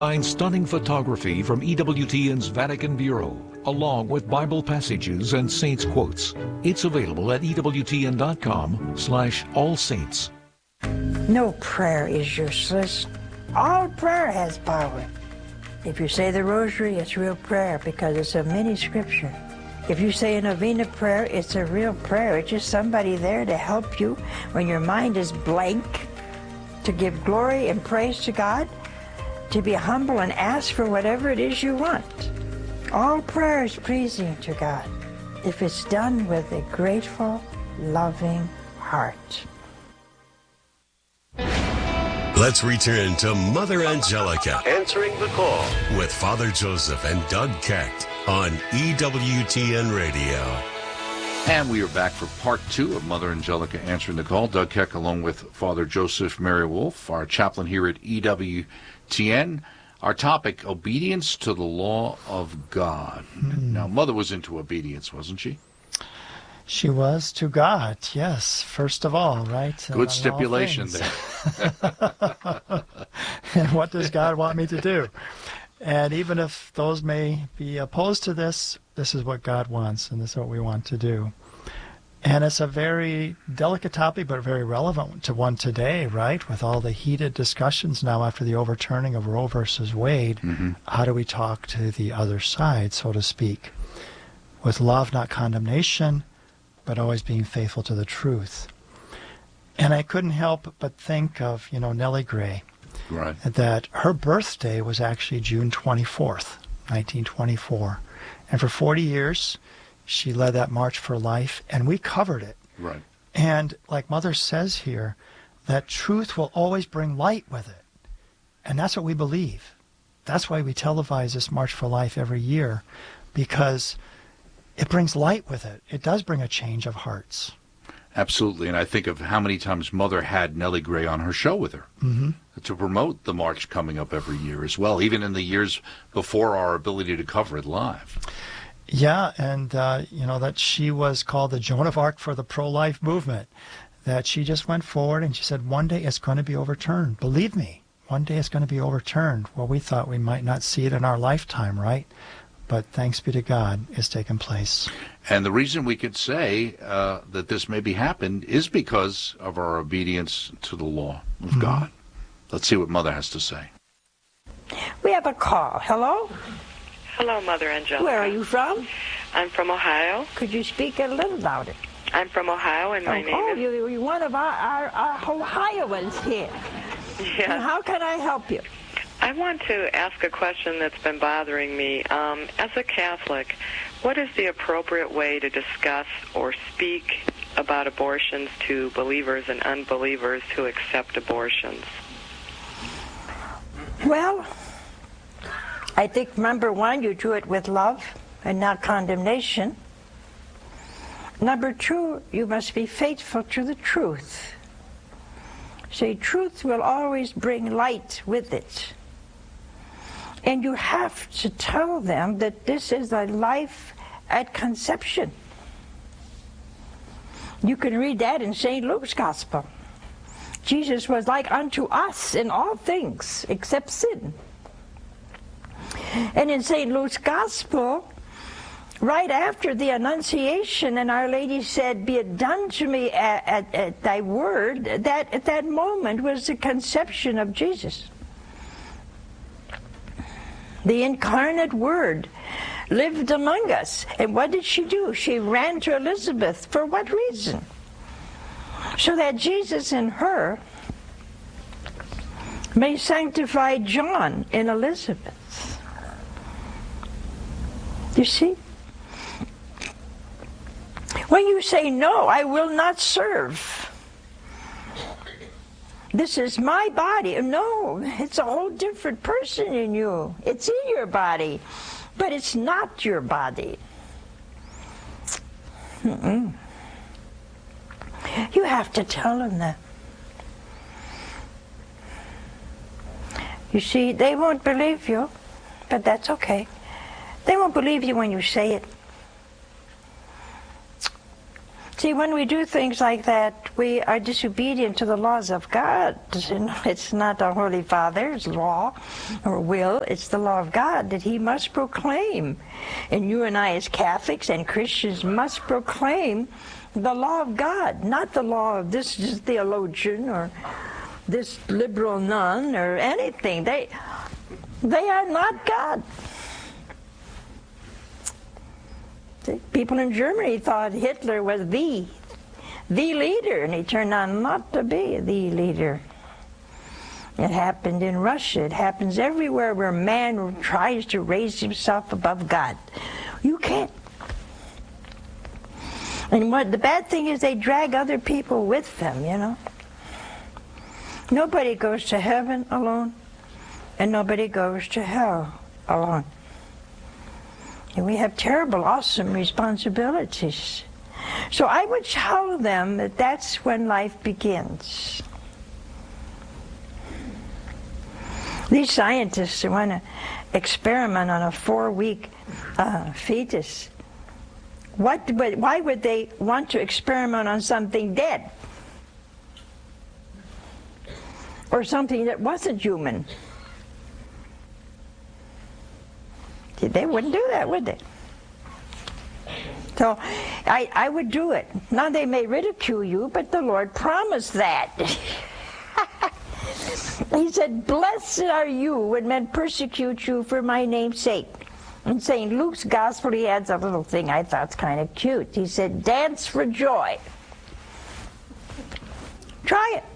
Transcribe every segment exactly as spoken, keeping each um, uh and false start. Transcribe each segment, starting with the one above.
Find stunning photography from E W T N's Vatican Bureau, along with Bible passages and saints quotes. It's available at ewtn.com slash all saints. No prayer is useless. All prayer has power. If you say the rosary, it's real prayer because it's a mini scripture. If you say a novena prayer, it's a real prayer. It's just somebody there to help you when your mind is blank, to give glory and praise to God, to be humble and ask for whatever it is you want. All prayer is pleasing to God if it's done with a grateful, loving heart. Let's return to Mother Angelica Answering the Call with Father Joseph and Doug Keck on E W T N Radio. And we are back for part two of Mother Angelica Answering the Call. Doug Keck along with Father Joseph Mary Wolf, our chaplain here at E W T N. Our topic, obedience to the law of God. Hmm. Now, Mother was into obedience, wasn't she? She was to God, yes, first of all, right? Good uh, stipulation there. And what does God want me to do? And even if those may be opposed to this, this is what God wants, and this is what we want to do. And it's a very delicate topic, but very relevant to one today, right? With all the heated discussions now after the overturning of Roe versus Wade, mm-hmm. How do we talk to the other side, so to speak? With love, not condemnation, but always being faithful to the truth. And I couldn't help but think of, you know, Nellie Gray. Right. That her birthday was actually June twenty-fourth, nineteen twenty-four. And for forty years, she led that March for Life, and we covered it. Right. And like Mother says here, that truth will always bring light with it. And that's what we believe. That's why we televise this March for Life every year, because it brings light with it. It does bring a change of hearts. Absolutely, and I think of how many times Mother had Nellie Gray on her show with her mm-hmm. to promote the march coming up every year as well, even in the years before our ability to cover it live. Yeah, and, uh, you know, that she was called the Joan of Arc for the pro-life movement, that she just went forward and she said, one day it's going to be overturned. Believe me, one day it's going to be overturned. Well, we thought we might not see it in our lifetime, right? But thanks be to God, it's taken place. And the reason we could say uh, that this maybe happened is because of our obedience to the law of mm-hmm. God. Let's see what Mother has to say. We have a call. Hello? Hello, Mother Angelica. Where are you from? I'm from Ohio. Could you speak a little louder? I'm from Ohio, and my oh, name oh, is... Oh, you're one of our, our, our Ohioans here. Yes. And how can I help you? I want to ask a question that's been bothering me. Um, as a Catholic, what is the appropriate way to discuss or speak about abortions to believers and unbelievers who accept abortions? Well, I think, number one, you do it with love and not condemnation. Number two, you must be faithful to the truth. See, truth will always bring light with it. And you have to tell them that this is a life at conception. You can read that in Saint Luke's Gospel. Jesus was like unto us in all things except sin. And in Saint Luke's Gospel, right after the Annunciation, and Our Lady said, be it done to me at, at, at thy word, that at that moment was the conception of Jesus. The incarnate Word lived among us. And what did she do? She ran to Elizabeth. For what reason? So that Jesus in her may sanctify John in Elizabeth. You see? When you say, no, I will not serve. This is my body. No, it's a whole different person in you. It's in your body, but it's not your body. Mm-mm. You have to tell them that. You see, they won't believe you, but that's okay. They won't believe you when you say it. See, when we do things like that, we are disobedient to the laws of God. It's not the Holy Father's law or will. It's the law of God that he must proclaim. And you and I as Catholics and Christians must proclaim the law of God, not the law of this theologian or this liberal nun or anything. They, they are not God. The people in Germany thought Hitler was the, the leader, and he turned out not to be the leader. It happened in Russia. It happens everywhere where man tries to raise himself above God. You can't. And what the bad thing is, they drag other people with them, you know. Nobody goes to heaven alone, and nobody goes to hell alone. And we have terrible, awesome responsibilities. So I would tell them that that's when life begins. These scientists who want to experiment on a four-week uh, fetus, what, but why would they want to experiment on something dead? Or something that wasn't human? They wouldn't do that, would they? So I, I would do it. Now they may ridicule you, but the Lord promised that. He said, blessed are you when men persecute you for my name's sake. In Saint Luke's Gospel, he adds a little thing I thought's kind of cute. He said, dance for joy. Try it.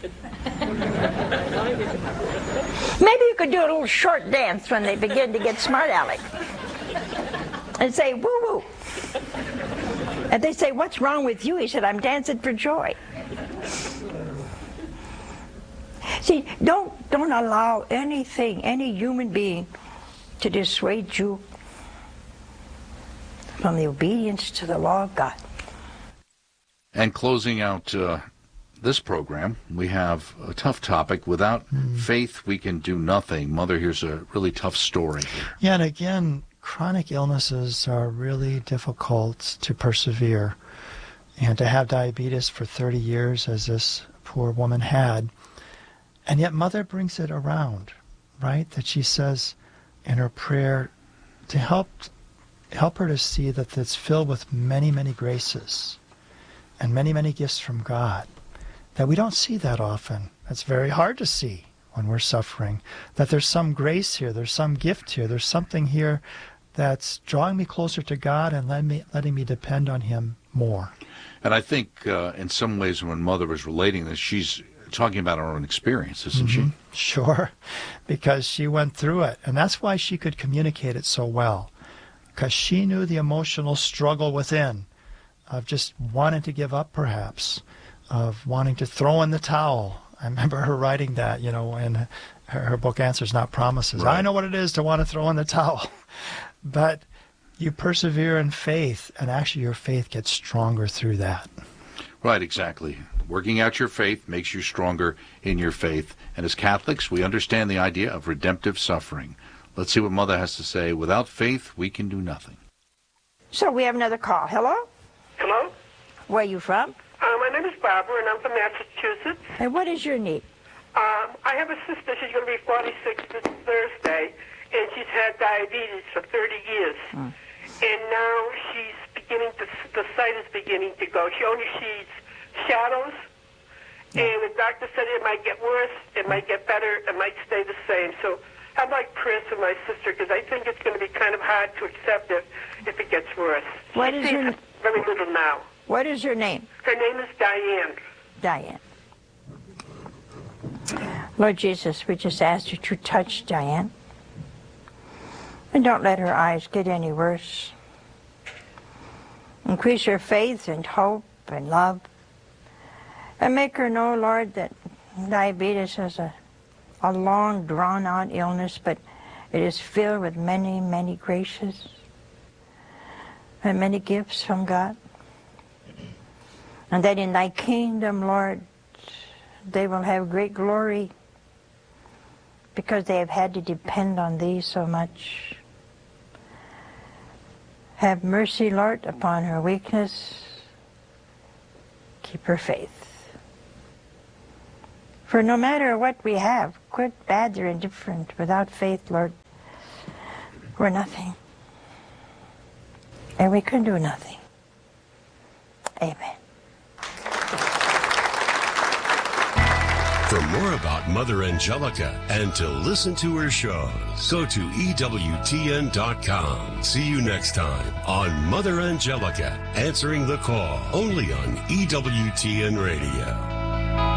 Maybe you could do a little short dance when they begin to get smart aleck and say woo woo, and they say, what's wrong with you? He said, I'm dancing for joy. See, don't don't allow anything, any human being, to dissuade you from the obedience to the law of God. And closing out uh, this program, we have a tough topic. Without mm. faith, we can do nothing. Mother, here's a really tough story here. Yeah, and again, chronic illnesses are really difficult to persevere. And to have diabetes for thirty years, as this poor woman had, and yet Mother brings it around, right? That she says in her prayer to help help her to see that it's filled with many, many graces and many, many gifts from God. That we don't see that often. It's very hard to see when we're suffering. That there's some grace here, there's some gift here, there's something here that's drawing me closer to God and letting me, letting me depend on Him more. And I think uh, in some ways when Mother was relating this, she's talking about her own experience, isn't mm-hmm. she? Sure, because she went through it. And that's why she could communicate it so well. Because she knew the emotional struggle within of just wanting to give up, perhaps, of wanting to throw in the towel. I remember her writing that, you know, in her, her book Answers Not Promises. Right. I know what it is to want to throw in the towel. But you persevere in faith, and actually your faith gets stronger through that. Right, exactly. Working out your faith makes you stronger in your faith. And as Catholics, we understand the idea of redemptive suffering. Let's see what Mother has to say. Without faith, we can do nothing. So we have another call. Hello? Hello? Where are you from? Uh, my name is Barbara, and I'm from Massachusetts. And what is your need? Um, I have a sister. She's going to be forty-six this Thursday, and she's had diabetes for thirty years. Mm. And now she's beginning to, the sight is beginning to go. She only sees shadows, and the doctor said it might get worse, it might get better, it might stay the same. So I'd like prayers for my sister, because I think it's going to be kind of hard to accept it if it gets worse. What she is sees your very little now. What is your name? Her name is Diane. Diane. Lord Jesus, we just ask that you touch Diane. And don't let her eyes get any worse. Increase her faith and hope and love. And make her know, Lord, that diabetes is a, a long, drawn-out illness, but it is filled with many, many graces and many gifts from God. And that in thy kingdom, Lord, they will have great glory because they have had to depend on thee so much. Have mercy, Lord, upon her weakness. keep her faith. For no matter what we have, good, bad, or indifferent, without faith, Lord, we're nothing. And we can do nothing. Amen. For more about Mother Angelica and to listen to her shows, go to E W T N dot com. See you next time on Mother Angelica, answering the call, only on E W T N Radio.